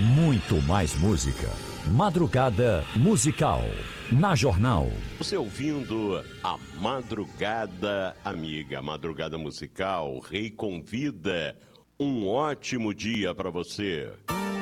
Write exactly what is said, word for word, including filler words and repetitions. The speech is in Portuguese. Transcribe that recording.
Muito mais música. Madrugada Musical. Na Jornal. Você ouvindo a Madrugada Amiga, Madrugada Musical, Rei convida. Um ótimo dia para você.